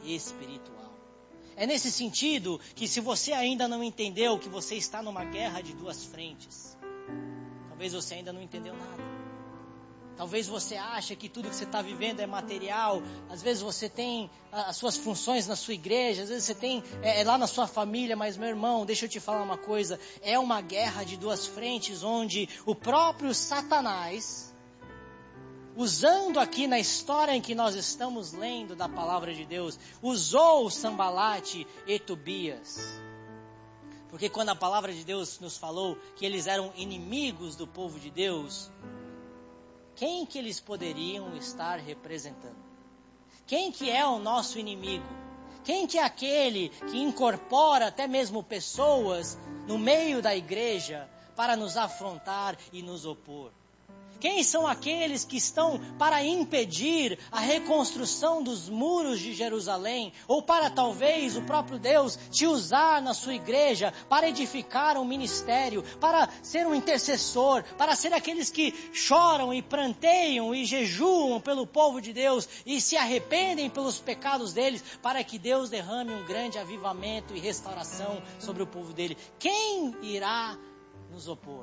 espiritual. É nesse sentido que, se você ainda não entendeu que você está numa guerra de duas frentes, talvez você ainda não entendeu nada. Talvez você ache que tudo que você está vivendo é material. Às vezes você tem as suas funções na sua igreja. Às vezes você tem lá na sua família. Mas, meu irmão, deixa eu te falar uma coisa. É uma guerra de duas frentes, onde o próprio Satanás, usando aqui na história em que nós estamos lendo da palavra de Deus, usou Sambalate e Tobias. Porque quando a palavra de Deus nos falou que eles eram inimigos do povo de Deus, quem que eles poderiam estar representando? Quem que é o nosso inimigo? Quem que é aquele que incorpora até mesmo pessoas no meio da igreja para nos afrontar e nos opor? Quem são aqueles que estão para impedir a reconstrução dos muros de Jerusalém? Ou para talvez o próprio Deus te usar na sua igreja para edificar um ministério, para ser um intercessor, para ser aqueles que choram e pranteiam e jejuam pelo povo de Deus e se arrependem pelos pecados deles, para que Deus derrame um grande avivamento e restauração sobre o povo dele. Quem irá nos opor?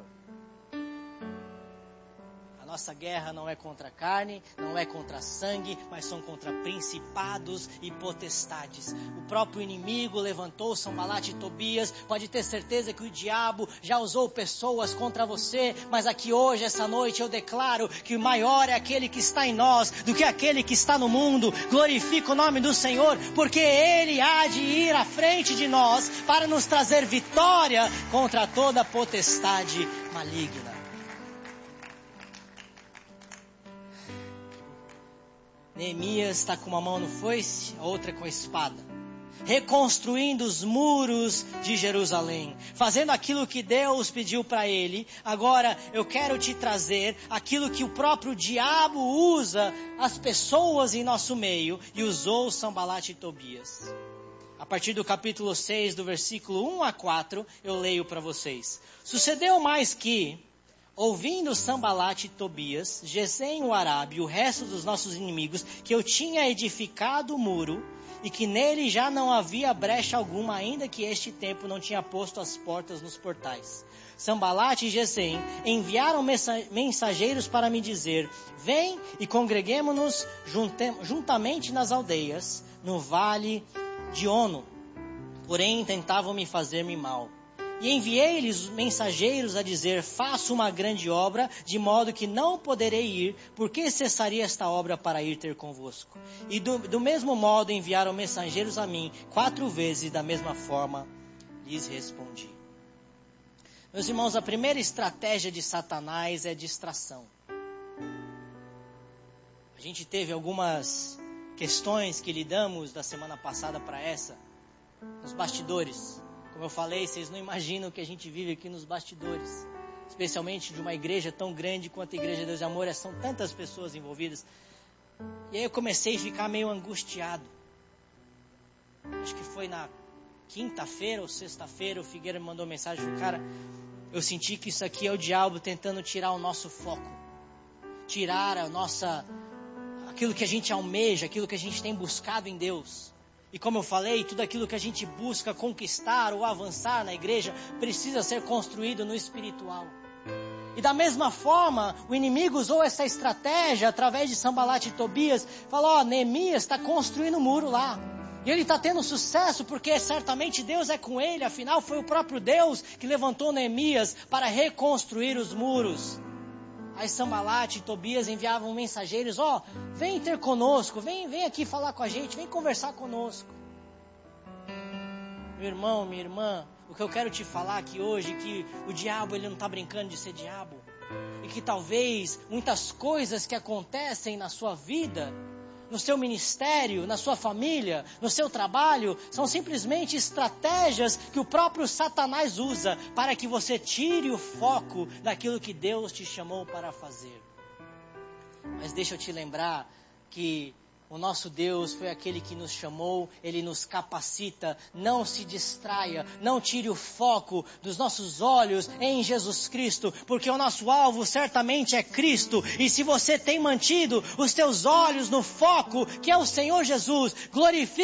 A nossa guerra não é contra a carne, não é contra sangue, mas são contra principados e potestades. O próprio inimigo levantou Sambalate e Tobias. Pode ter certeza que o diabo já usou pessoas contra você, mas aqui hoje, essa noite, eu declaro que o maior é aquele que está em nós do que aquele que está no mundo. Glorifica o nome do Senhor, porque Ele há de ir à frente de nós para nos trazer vitória contra toda potestade maligna. Neemias está com uma mão no foice, a outra com a espada, reconstruindo os muros de Jerusalém, fazendo aquilo que Deus pediu para ele. Agora eu quero te trazer aquilo que o próprio diabo usa as pessoas em nosso meio, e usou Sambalate e Tobias. A partir do capítulo 6, do versículo 1 a 4, eu leio para vocês. Sucedeu mais que, ouvindo Sambalate e Tobias, Gesem o Arabe e o resto dos nossos inimigos, que eu tinha edificado o muro, e que nele já não havia brecha alguma, ainda que este tempo não tinha posto as portas nos portais. Sambalate e Gesem enviaram mensageiros para me dizer: vem e congreguemo-nos juntamente nas aldeias, no vale de Ono. Porém tentavam me fazer-me mal. E enviei-lhes mensageiros a dizer: faço uma grande obra, de modo que não poderei ir, porque cessaria esta obra para ir ter convosco. E do mesmo modo enviaram mensageiros a mim 4 vezes, e da mesma forma lhes respondi. Meus irmãos, a primeira estratégia de Satanás é distração. A gente teve algumas questões que lidamos da semana passada para essa, nos bastidores. Como eu falei, vocês não imaginam o que a gente vive aqui nos bastidores. Especialmente de uma igreja tão grande quanto a Igreja de Deus e Amor. São tantas pessoas envolvidas. E aí eu comecei a ficar meio angustiado. Acho que foi na quinta-feira ou sexta-feira, o Figueira me mandou mensagem. Cara, eu senti que isso aqui é o diabo tentando tirar o nosso foco. Tirar aquilo que a gente almeja, aquilo que a gente tem buscado em Deus. E como eu falei, tudo aquilo que a gente busca conquistar ou avançar na igreja precisa ser construído no espiritual. E da mesma forma, o inimigo usou essa estratégia através de Sambalate e Tobias. Falou: Neemias está construindo um muro lá. E ele está tendo sucesso porque certamente Deus é com ele. Afinal, foi o próprio Deus que levantou Neemias para reconstruir os muros. Aí Sambalate e Tobias enviavam mensageiros: vem ter conosco, vem aqui falar com a gente, vem conversar conosco. Meu irmão, minha irmã, o que eu quero te falar aqui hoje é que o diabo, ele não está brincando de ser diabo. E que talvez muitas coisas que acontecem na sua vida, no seu ministério, na sua família, no seu trabalho, são simplesmente estratégias que o próprio Satanás usa para que você tire o foco daquilo que Deus te chamou para fazer. Mas deixa eu te lembrar que o nosso Deus foi aquele que nos chamou, Ele nos capacita. Não se distraia, não tire o foco dos nossos olhos em Jesus Cristo, porque o nosso alvo certamente é Cristo. E se você tem mantido os teus olhos no foco, que é o Senhor Jesus, glorifique